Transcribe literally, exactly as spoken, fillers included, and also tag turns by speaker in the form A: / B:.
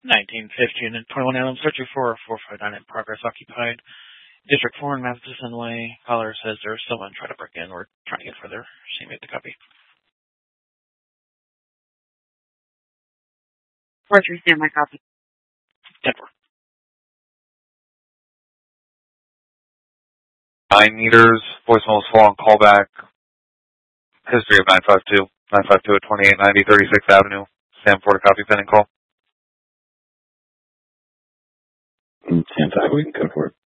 A: nineteen fifty and twenty-one Allen searching for four five nine in progress occupied. District four in Matheson Way. Caller says there's someone trying to break in. We're trying to get further. She made the copy.
B: four three, stand my copy.
A: Denver.
C: Nine meters, voicemail is full on callback. History of nine five two. nine five two at twenty-eight ninety thirty-sixth Avenue. Sam Ford, a copy pending call.
D: Sam five, we can go for it.